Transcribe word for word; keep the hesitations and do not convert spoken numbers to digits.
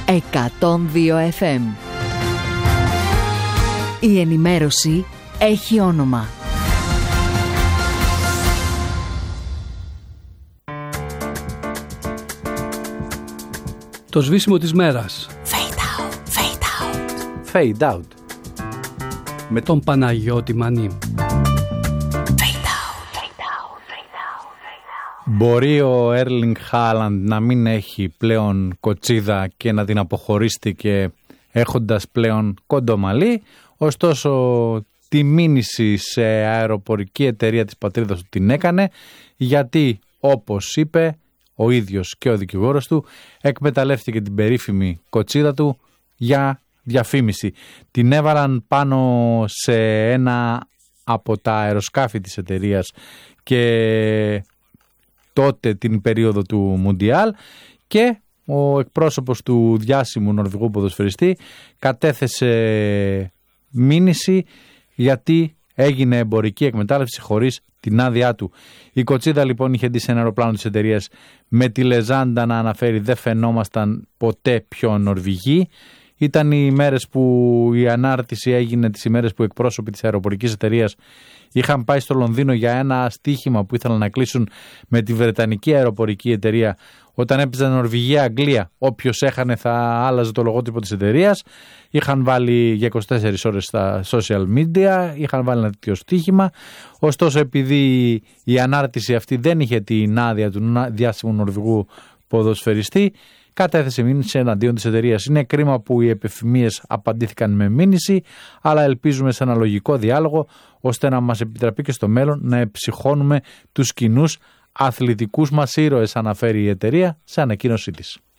εκατόν δύο εφ εμ. Η ενημέρωση έχει όνομα. Το σβήσιμο της μέρας. Fade out, fade out. Fade out. Με τον Παναγιώτη Μανί. Μπορεί ο Έρλινγκ Χάλαντ να μην έχει πλέον κοτσίδα και να την αποχωρίστηκε έχοντας πλέον κοντομαλί, ωστόσο τη μήνυση σε αεροπορική εταιρεία της πατρίδας του την έκανε, γιατί όπως είπε ο ίδιος και ο δικηγόρος του, εκμεταλλεύτηκε την περίφημη κοτσίδα του για διαφήμιση. Την έβαλαν πάνω σε ένα από τα αεροσκάφη της εταιρείας και τότε την περίοδο του Μουντιάλ, και ο εκπρόσωπος του διάσημου νορβηγού ποδοσφαιριστή κατέθεσε μήνυση γιατί έγινε εμπορική εκμετάλλευση χωρίς την άδειά του. Η κοτσίδα λοιπόν είχε ντυ σε ένα αεροπλάνο της εταιρείας με τη λεζάντα να αναφέρει «Δεν φαινόμασταν ποτέ πιο Νορβηγοί». Ήταν οι ημέρες που η ανάρτηση έγινε, τις ημέρες που οι εκπρόσωποι της αεροπορικής εταιρείας είχαν πάει στο Λονδίνο για ένα στοίχημα που ήθελαν να κλείσουν με τη Βρετανική αεροπορική εταιρεία. Όταν έπαιζαν Νορβηγία-Αγγλία, όποιος έχανε θα άλλαζε το λογότυπο της εταιρείας. Είχαν βάλει για είκοσι τέσσερις ώρες στα social media, είχαν βάλει ένα τέτοιο στοίχημα. Ωστόσο, επειδή η ανάρτηση αυτή δεν είχε την άδεια του διάσημου νορβηγού ποδοσφαιριστή, κατέθεσε μήνυση εναντίον της εταιρείας. Είναι κρίμα που οι επεφημίες απαντήθηκαν με μήνυση, αλλά ελπίζουμε σε ένα λογικό διάλογο, ώστε να μας επιτραπεί και στο μέλλον να εψυχώνουμε τους κοινούς αθλητικούς μας ήρωες, αναφέρει η εταιρεία σε ανακοίνωσή της.